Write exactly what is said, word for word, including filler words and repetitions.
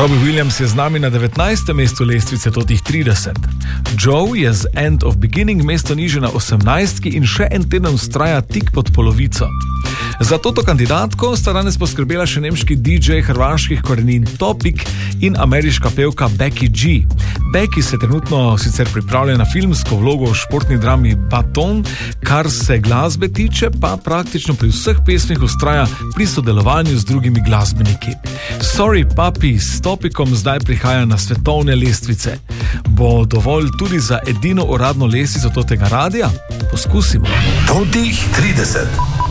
Robbie Williams je z nami na devetnajstem mestu lestvice totih trideset. Joe je z End of Beginning mesto niže na osemnajstki in še en teden vztraja tik pod polovico. Za toto kandidatko sta danes poskrbela še nemški D J hrvaških korenin Topik in ameriška pevka Becky G. Becky se trenutno sicer pripravlja na filmsko vlogo v športni drami Baton, kar se glasbe tiče, pa praktično pri vseh pesmih vztraja pri sodelovanju z drugimi glasbeniki. Sorry Papi s Topikom zdaj prihaja na svetovne lestvice. Bo dovolj tudi za edino uradno lestvico tega radia? Poskusimo. Totih trideset.